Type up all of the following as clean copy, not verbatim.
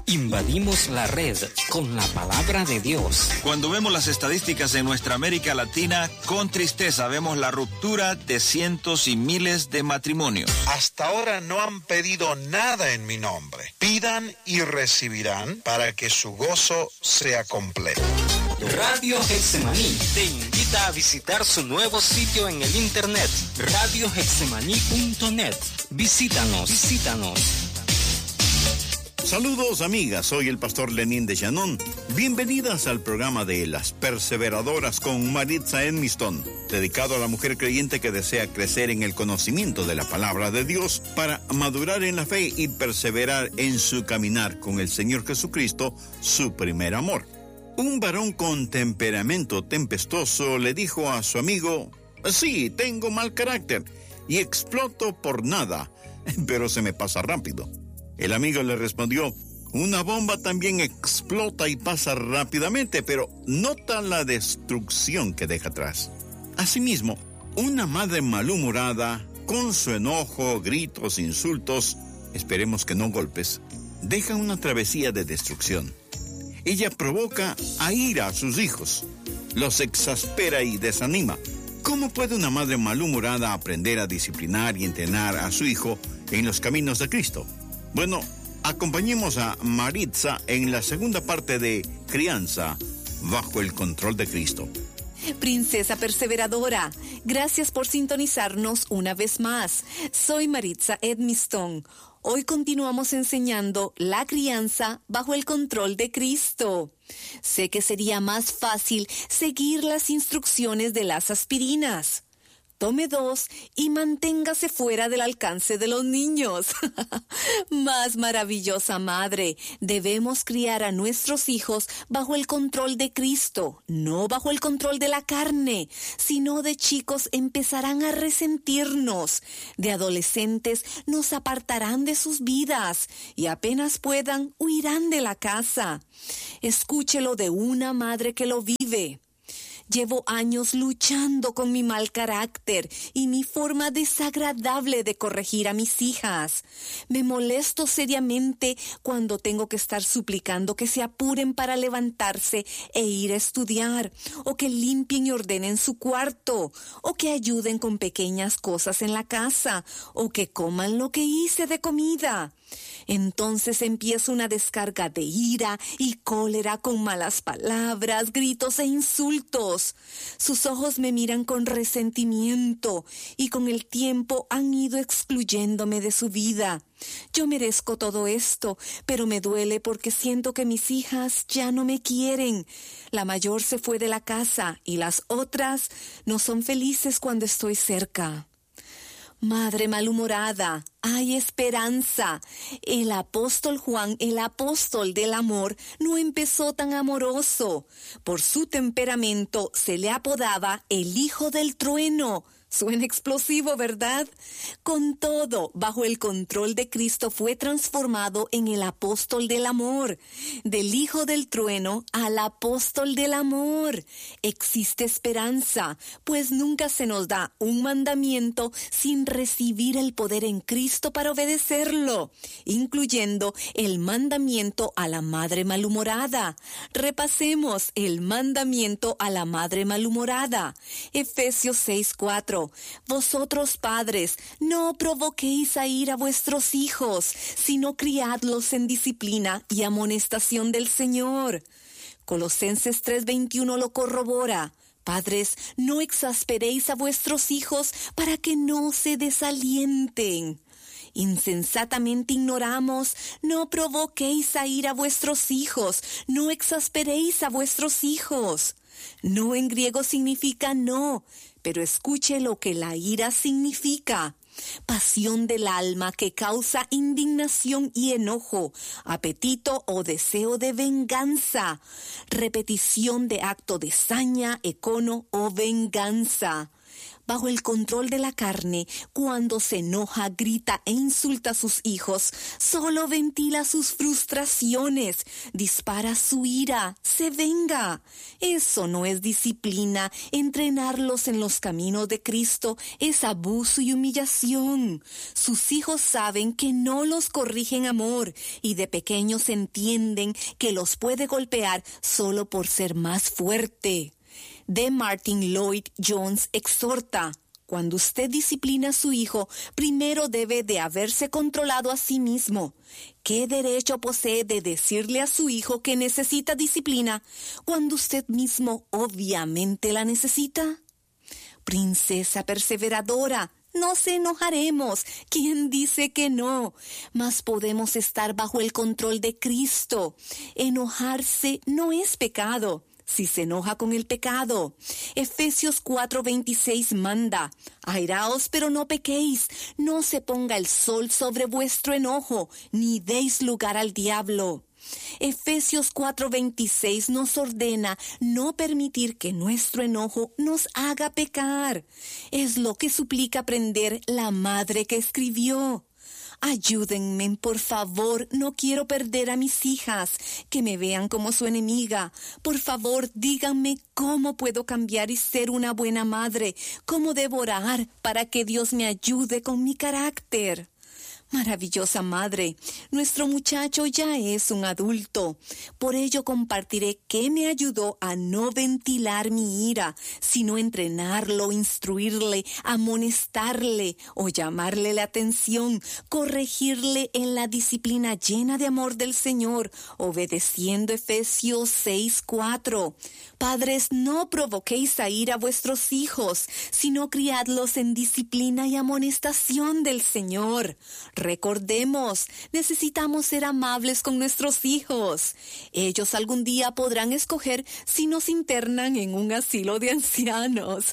Invadimos la red con la palabra de Dios. Cuando vemos las estadísticas en nuestra América Latina, con tristeza vemos la ruptura de cientos y miles de matrimonios. Hasta ahora no han pedido nada en mi nombre. Pidan y recibirán para que su gozo sea completo. Radio Getsemaní te invita a visitar su nuevo sitio en el internet, radiogetsemaní.net. Visítanos. Saludos amigas, soy el pastor Lenín de Llanón. Bienvenidas al programa de Las Perseveradoras con Maritza Edmiston, dedicado a la mujer creyente que desea crecer en el conocimiento de la palabra de Dios para madurar en la fe y perseverar en su caminar con el Señor Jesucristo, su primer amor. Un varón con temperamento tempestuoso le dijo a su amigo: sí, tengo mal carácter y exploto por nada, pero se me pasa rápido. El amigo le respondió: una bomba también explota y pasa rápidamente, pero nota la destrucción que deja atrás. Asimismo, una madre malhumorada, con su enojo, gritos, insultos, esperemos que no golpes, deja una travesía de destrucción. Ella provoca a ira a sus hijos, los exaspera y desanima. ¿Cómo puede una madre malhumorada aprender a disciplinar y entrenar a su hijo en los caminos de Cristo? Bueno, acompañemos a Maritza en la segunda parte de Crianza bajo el control de Cristo. Princesa perseveradora, gracias por sintonizarnos una vez más. Soy Maritza Edmiston. Hoy continuamos enseñando la crianza bajo el control de Cristo. Sé que sería más fácil seguir las instrucciones de las aspirinas. Tome 2 y manténgase fuera del alcance de los niños. Más maravillosa madre, debemos criar a nuestros hijos bajo el control de Cristo, no bajo el control de la carne. Si no, de chicos empezarán a resentirnos. De adolescentes nos apartarán de sus vidas y apenas puedan, huirán de la casa. Escúchelo de una madre que lo vive. Llevo años luchando con mi mal carácter y mi forma desagradable de corregir a mis hijas. Me molesto seriamente cuando tengo que estar suplicando que se apuren para levantarse e ir a estudiar, o que limpien y ordenen su cuarto, o que ayuden con pequeñas cosas en la casa, o que coman lo que hice de comida. Entonces empieza una descarga de ira y cólera con malas palabras, gritos e insultos. Sus ojos me miran con resentimiento y con el tiempo han ido excluyéndome de su vida. Yo merezco todo esto, pero me duele porque siento que mis hijas ya no me quieren. La mayor se fue de la casa y las otras no son felices cuando estoy cerca. Madre malhumorada, hay esperanza. El apóstol Juan, el apóstol del amor, no empezó tan amoroso. Por su temperamento se le apodaba el hijo del trueno. Suena explosivo, ¿verdad? Con todo, bajo el control de Cristo fue transformado en el apóstol del amor. Del hijo del trueno al apóstol del amor. Existe esperanza, pues nunca se nos da un mandamiento sin recibir el poder en Cristo para obedecerlo, incluyendo el mandamiento a la madre malhumorada. Repasemos el mandamiento a la madre malhumorada. Efesios 6:4. Vosotros, padres, no provoquéis a ira a vuestros hijos, sino criadlos en disciplina y amonestación del Señor. Colosenses 3:21 lo corrobora. Padres, no exasperéis a vuestros hijos para que no se desalienten. Insensatamente ignoramos, no provoquéis a ira a vuestros hijos, no exasperéis a vuestros hijos. No en griego significa no, pero escuche lo que la ira significa. Pasión del alma que causa indignación y enojo, apetito o deseo de venganza, repetición de acto de saña, econo o venganza. Bajo el control de la carne, cuando se enoja, grita e insulta a sus hijos, solo ventila sus frustraciones, dispara su ira, se venga. Eso no es disciplina. Entrenarlos en los caminos de Cristo es abuso y humillación. Sus hijos saben que no los corrige en amor y de pequeños entienden que los puede golpear solo por ser más fuerte. D. Martin Lloyd Jones exhorta: cuando usted disciplina a su hijo, primero debe de haberse controlado a sí mismo. ¿Qué derecho posee de decirle a su hijo que necesita disciplina cuando usted mismo obviamente la necesita? Princesa perseveradora, no se enojaremos. ¿Quién dice que no? Mas podemos estar bajo el control de Cristo. Enojarse no es pecado. Si se enoja con el pecado. Efesios 4:26 manda: airaos, pero no pequéis, no se ponga el sol sobre vuestro enojo, ni deis lugar al diablo. Efesios 4:26 nos ordena no permitir que nuestro enojo nos haga pecar. Es lo que suplica aprender la madre que escribió. Ayúdenme, por favor, no quiero perder a mis hijas, que me vean como su enemiga. Por favor, díganme cómo puedo cambiar y ser una buena madre, cómo debo orar para que Dios me ayude con mi carácter. Maravillosa madre, nuestro muchacho ya es un adulto. Por ello compartiré qué me ayudó a no ventilar mi ira, sino entrenarlo, instruirle, amonestarle o llamarle la atención, corregirle en la disciplina llena de amor del Señor, obedeciendo Efesios 6:4. Padres, no provoquéis a ira a vuestros hijos, sino criadlos en disciplina y amonestación del Señor. Recordemos, necesitamos ser amables con nuestros hijos. Ellos algún día podrán escoger si nos internan en un asilo de ancianos.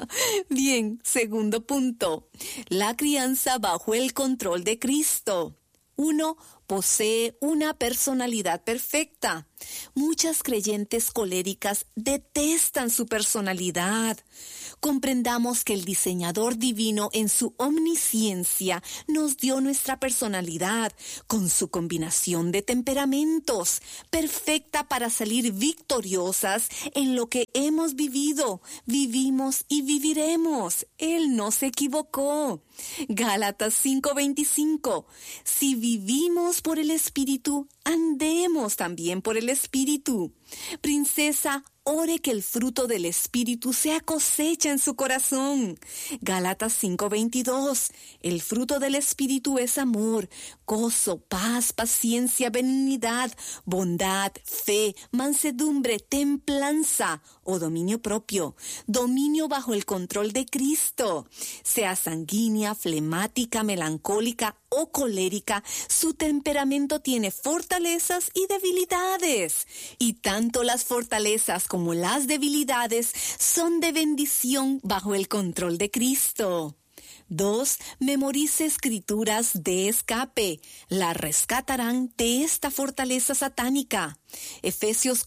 Bien, segundo punto. La crianza bajo el control de Cristo. 1. Posee una personalidad perfecta. Muchas creyentes coléricas detestan su personalidad. Comprendamos que el diseñador divino en su omnisciencia nos dio nuestra personalidad con su combinación de temperamentos, perfecta para salir victoriosas en lo que hemos vivido, vivimos y viviremos. Él no se equivocó. Gálatas 5:25. Si vivimos por el Espíritu, andemos también por el Espíritu. Princesa, ore que el fruto del Espíritu sea cosecha en su corazón. Gálatas 5:22. El fruto del Espíritu es amor, gozo, paz, paciencia, benignidad, bondad, fe, mansedumbre, templanza o dominio propio. Dominio bajo el control de Cristo. Sea sanguínea, flemática, melancólica o colérica, su temperamento tiene fortalezas y debilidades. Y tanto las fortalezas como las debilidades son de bendición bajo el control de Cristo. 2. Memorice escrituras de escape. La rescatarán de esta fortaleza satánica. Efesios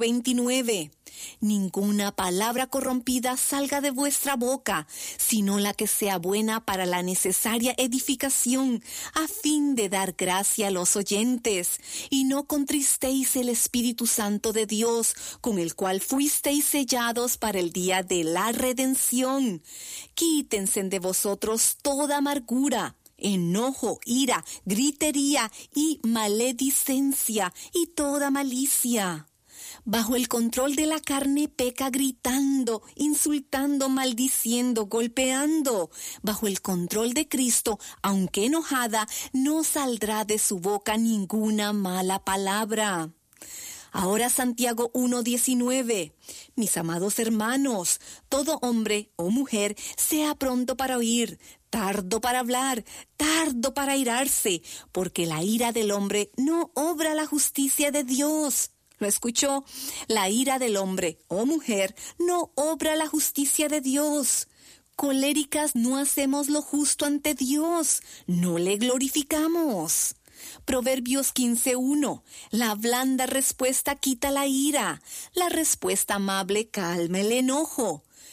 4:29. Ninguna palabra corrompida salga de vuestra boca, sino la que sea buena para la necesaria edificación, a fin de dar gracia a los oyentes. Y no contristéis el Espíritu Santo de Dios, con el cual fuisteis sellados para el día de la redención. Quítense de vosotros toda amargura, enojo, ira, gritería y maledicencia y toda malicia. Bajo el control de la carne peca gritando, insultando, maldiciendo, golpeando. Bajo el control de Cristo, aunque enojada, no saldrá de su boca ninguna mala palabra. Ahora Santiago 1:19. Mis amados hermanos, todo hombre o mujer sea pronto para oír, tardo para hablar, tardo para airarse, porque la ira del hombre no obra la justicia de Dios. ¿Lo escuchó? La ira del hombre o mujer no obra la justicia de Dios. Coléricas no hacemos lo justo ante Dios, no le glorificamos. Proverbios 15:1. La blanda respuesta quita la ira, la respuesta amable calma el enojo.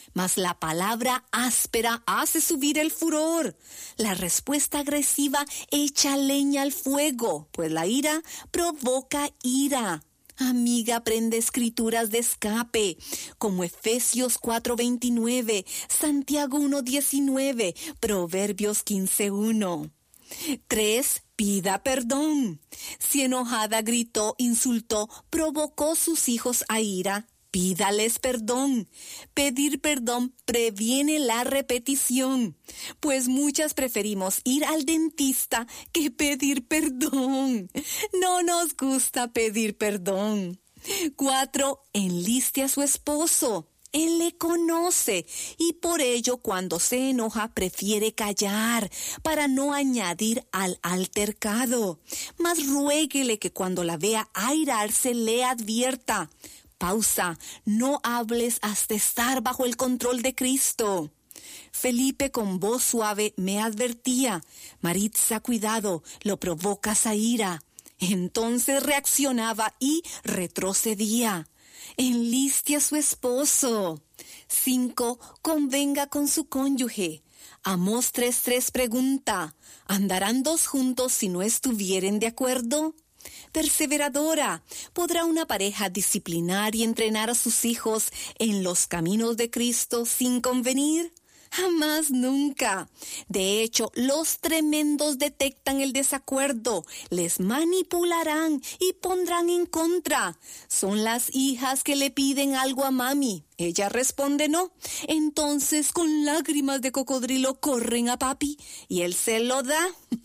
Mas la palabra áspera hace subir el furor. La respuesta agresiva echa leña al fuego, pues la ira provoca ira. Amiga, aprende escrituras de escape, como Efesios 4:29, Santiago 1:19, Proverbios 15:1. 3. Pida perdón. Si enojada gritó, insultó, provocó sus hijos a ira, pídales perdón. Pedir perdón previene la repetición, pues muchas preferimos ir al dentista que pedir perdón. No nos gusta pedir perdón. 4. Enliste a su esposo. Él le conoce y por ello cuando se enoja prefiere callar para no añadir al altercado. Mas ruéguele que cuando la vea airarse le advierta: pausa, no hables hasta estar bajo el control de Cristo. Felipe con voz suave me advertía: Maritza, cuidado, lo provocas a ira. Entonces reaccionaba y retrocedía. Enliste a su esposo. 5. Convenga con su cónyuge. Amós 3:3 pregunta: ¿andarán dos juntos si no estuvieren de acuerdo? Perseveradora, ¿podrá una pareja disciplinar y entrenar a sus hijos en los caminos de Cristo sin convenir? Jamás, nunca. De hecho, los tremendos detectan el desacuerdo, les manipularán y pondrán en contra. Son las hijas que le piden algo a mami. Ella responde no. Entonces, con lágrimas de cocodrilo, corren a papi y él se lo da.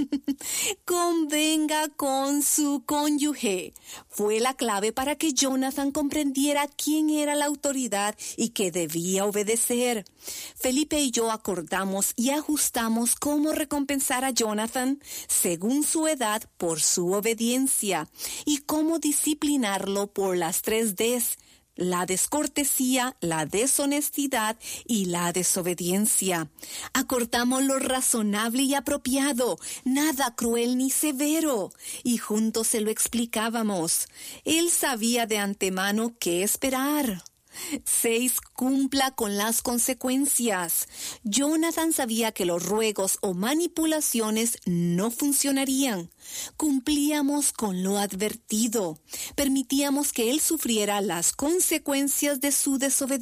Convenga con su cónyuge. Fue la clave para que Jonathan comprendiera quién era la autoridad y que debía obedecer. Felipe y yo acordamos y ajustamos cómo recompensar a Jonathan según su edad por su obediencia y cómo disciplinarlo por las 3 Ds: la descortesía, la deshonestidad y la desobediencia. Acordamos lo razonable y apropiado, nada cruel ni severo, y juntos se lo explicábamos. Él sabía de antemano qué esperar. 6. Cumpla con las consecuencias. Jonathan sabía que los ruegos o manipulaciones no funcionarían. Cumplíamos con lo advertido. Permitíamos que él sufriera las consecuencias de su desobediencia.